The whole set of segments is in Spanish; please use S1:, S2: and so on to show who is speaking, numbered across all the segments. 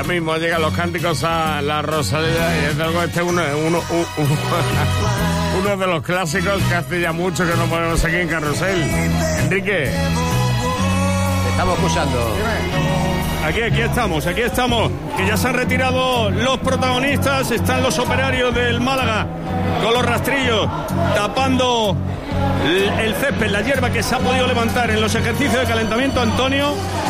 S1: mismo llegan los cánticos a la Rosaleda y desde luego este es uno de los clásicos que hace ya mucho que no ponemos aquí en Carrusel. Enrique,
S2: te estamos escuchando.
S3: Aquí estamos, que ya se han retirado los protagonistas, están los operarios del Málaga con los rastrillos tapando el césped, la hierba que se ha podido levantar en los ejercicios de calentamiento. Antonio,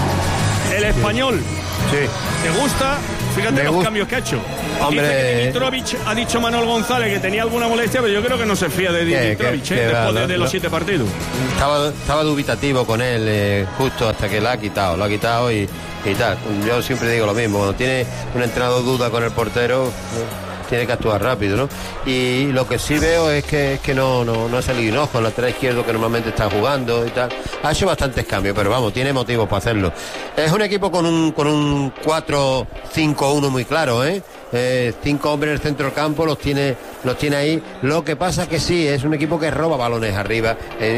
S3: el español,
S2: sí.
S3: ¿Te gusta? Fíjate los cambios que ha hecho.
S2: Hombre,
S3: dice que Dimitrovic, ha dicho Manuel González que tenía alguna molestia, pero yo creo que no se fía de Dimitrovic después de los 7 partidos.
S2: Estaba dubitativo con él justo hasta que lo ha quitado y tal. Yo siempre digo lo mismo, cuando tiene un entrenador duda con el portero, tiene que actuar rápido, ¿no? Y lo que sí veo es que no ha salido Hinojo, el lateral izquierdo que normalmente está jugando y tal. Ha hecho bastantes cambios, pero vamos, tiene motivos para hacerlo. Es un equipo con un 4-5-1 muy claro, 5 hombres en el centro del campo, los tiene ahí. Lo que pasa que sí, es un equipo que roba balones arriba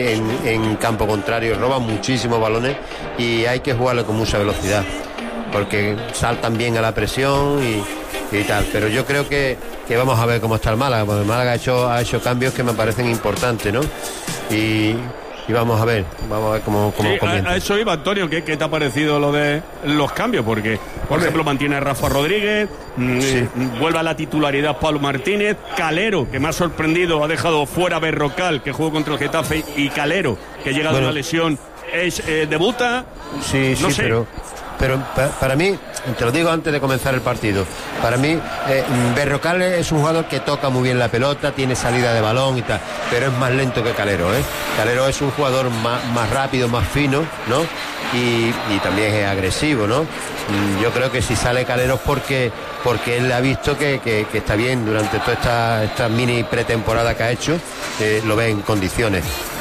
S2: en campo contrario, roba muchísimos balones y hay que jugarlo con mucha velocidad, porque saltan bien a la presión y tal, pero yo creo que vamos a ver cómo está el Málaga, porque el Málaga ha hecho cambios que me parecen importantes, ¿no? Y vamos a ver cómo comienza.
S3: A eso iba, Antonio, ¿qué te ha parecido lo de los cambios? Porque, por ejemplo, mantiene a Rafa Rodríguez, vuelve a la titularidad Pablo Martínez, Calero, que me ha sorprendido, ha dejado fuera Berrocal, que jugó contra el Getafe, y Calero, que llega de una lesión, debuta.
S2: Sí,
S3: no sé.
S2: Pero para mí, te lo digo antes de comenzar el partido, para mí Berrocal es un jugador que toca muy bien la pelota, tiene salida de balón y tal, pero es más lento que Calero, Calero es un jugador más rápido, más fino, ¿no? Y también es agresivo, ¿no? Yo creo que si sale Calero es porque él ha visto que está bien durante toda esta mini pretemporada que ha hecho, lo ve en condiciones.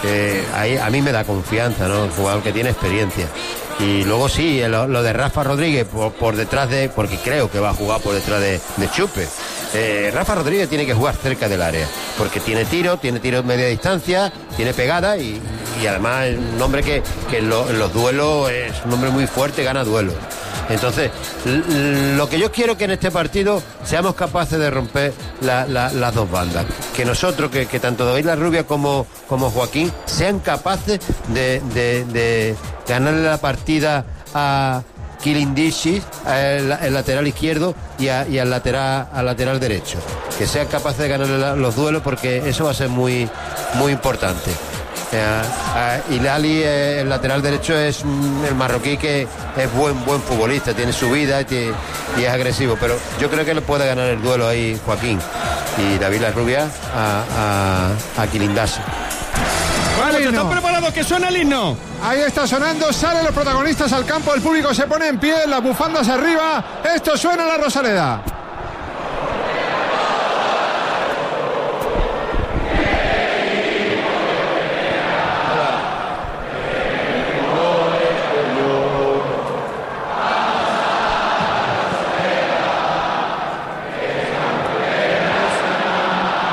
S2: A mí me da confianza, ¿no? Un jugador que tiene experiencia. Y luego sí, lo de Rafa Rodríguez por detrás porque creo que va a jugar por detrás de Chupe. Rafa Rodríguez tiene que jugar cerca del área, porque tiene tiro de media distancia, tiene pegada y además es un hombre que en los duelos es un hombre muy fuerte, gana duelos. Entonces, lo que yo quiero que en este partido seamos capaces de romper las dos bandas. Que nosotros, que tanto David Larrubia como Joaquín sean capaces de ganarle la partida a Kilindishis, el lateral izquierdo, y al lateral derecho. Que sean capaces de ganarle los duelos, porque eso va a ser muy, muy importante. Hilali, el lateral derecho, es el marroquí, que es buen futbolista, tiene su vida y es agresivo, pero yo creo que le puede ganar el duelo ahí Joaquín y David Larrubia a Kilindishis.
S3: Vale, ¿están preparados? Que suena el himno.
S4: Ahí está sonando, salen los protagonistas al campo, el público se pone en pie, las bufandas arriba, esto suena la Rosaleda.